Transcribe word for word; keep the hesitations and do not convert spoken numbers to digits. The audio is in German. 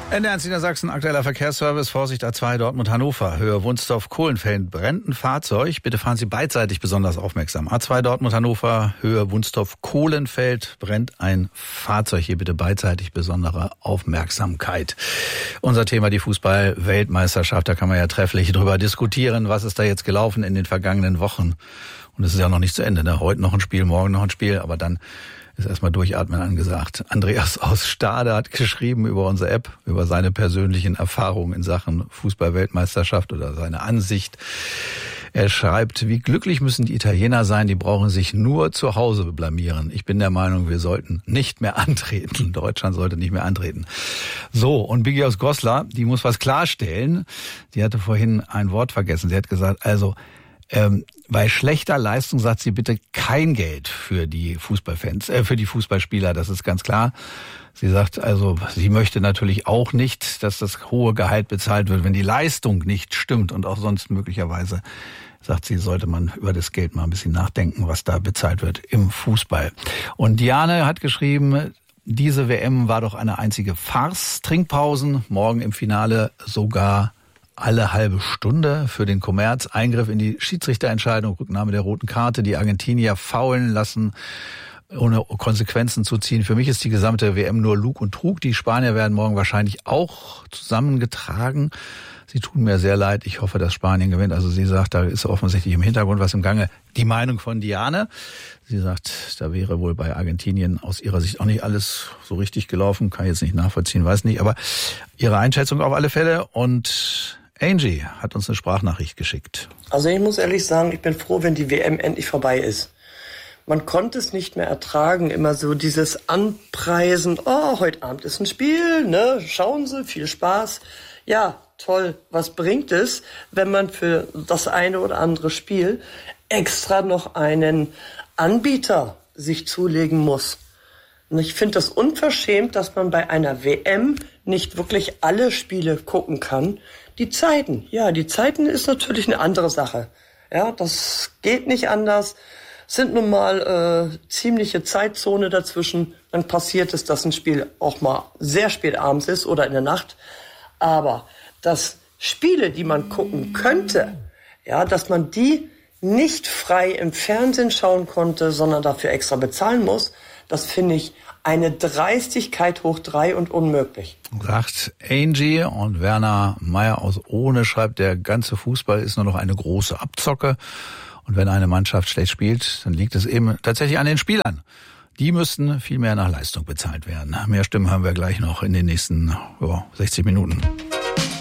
N D R eins Niedersachsen, aktueller Verkehrsservice, Vorsicht A zwei Dortmund-Hannover, Höhe Wunstorf-Kohlenfeld, brennt ein Fahrzeug. Bitte fahren Sie beidseitig besonders aufmerksam. A zwei Dortmund-Hannover, Höhe Wunstorf-Kohlenfeld, brennt ein Fahrzeug. Hier bitte beidseitig besondere Aufmerksamkeit. Unser Thema die Fußball-Weltmeisterschaft, da kann man ja trefflich drüber diskutieren, was ist da jetzt gelaufen in den vergangenen Wochen. Und es ist ja noch nicht zu Ende, ne? Heute noch ein Spiel, morgen noch ein Spiel, aber dann ist erstmal durchatmen angesagt. Andreas aus Stade hat geschrieben über unsere App, über seine persönlichen Erfahrungen in Sachen Fußball-Weltmeisterschaft oder seine Ansicht. Er schreibt, wie glücklich müssen die Italiener sein, die brauchen sich nur zu Hause blamieren. Ich bin der Meinung, wir sollten nicht mehr antreten. Deutschland sollte nicht mehr antreten. So, und Biggie aus Goslar, die muss was klarstellen. Die hatte vorhin ein Wort vergessen. Sie hat gesagt, also, Ähm, bei schlechter Leistung sagt sie bitte kein Geld für die Fußballfans, äh, für die Fußballspieler, das ist ganz klar. Sie sagt also, sie möchte natürlich auch nicht, dass das hohe Gehalt bezahlt wird, wenn die Leistung nicht stimmt und auch sonst möglicherweise, sagt sie, sollte man über das Geld mal ein bisschen nachdenken, was da bezahlt wird im Fußball. Und Diane hat geschrieben, diese W M war doch eine einzige Farce, Trinkpausen, morgen im Finale sogar alle halbe Stunde für den Kommerz, Eingriff in die Schiedsrichterentscheidung, Rücknahme der roten Karte, die Argentinier faulen lassen, ohne Konsequenzen zu ziehen. Für mich ist die gesamte W M nur Lug und Trug. Die Spanier werden morgen wahrscheinlich auch zusammengetragen. Sie tun mir sehr leid. Ich hoffe, dass Spanien gewinnt. Also sie sagt, da ist offensichtlich im Hintergrund was im Gange. Die Meinung von Diane. Sie sagt, da wäre wohl bei Argentinien aus ihrer Sicht auch nicht alles so richtig gelaufen. Kann ich jetzt nicht nachvollziehen, weiß nicht. Aber ihre Einschätzung auf alle Fälle. Und Angie hat uns eine Sprachnachricht geschickt. Also ich muss ehrlich sagen, ich bin froh, wenn die W M endlich vorbei ist. Man konnte es nicht mehr ertragen, immer so dieses Anpreisen. Oh, heute Abend ist ein Spiel, ne? Schauen Sie, viel Spaß. Ja, toll. Was bringt es, wenn man für das eine oder andere Spiel extra noch einen Anbieter sich zulegen muss? Und ich finde das unverschämt, dass man bei einer W M nicht wirklich alle Spiele gucken kann. Die Zeiten, ja, die Zeiten ist natürlich eine andere Sache. Ja, das geht nicht anders. Es sind nun mal äh, ziemliche Zeitzone dazwischen. Dann passiert es, dass ein Spiel auch mal sehr spät abends ist oder in der Nacht. Aber dass Spiele, die man gucken könnte, ja, dass man die nicht frei im Fernsehen schauen konnte, sondern dafür extra bezahlen muss, das finde ich eine Dreistigkeit hoch drei und unmöglich. Sagt Angie. Und Werner Meyer aus Ohne schreibt, der ganze Fußball ist nur noch eine große Abzocke. Und wenn eine Mannschaft schlecht spielt, dann liegt es eben tatsächlich an den Spielern. Die müssten viel mehr nach Leistung bezahlt werden. Mehr Stimmen haben wir gleich noch in den nächsten oh, sechzig Minuten.